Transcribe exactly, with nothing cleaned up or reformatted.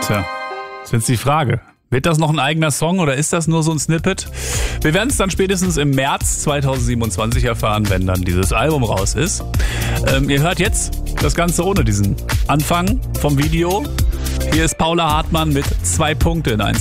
Tja, ist jetzt die Frage. Wird das noch ein eigener Song oder ist das nur so ein Snippet? Wir werden es dann spätestens im März zweitausendsiebenundzwanzig erfahren, wenn dann dieses Album raus ist. Ähm, ihr hört jetzt das Ganze ohne diesen Anfang vom Video. Hier ist Paula Hartmann mit zwei Punkte in eins.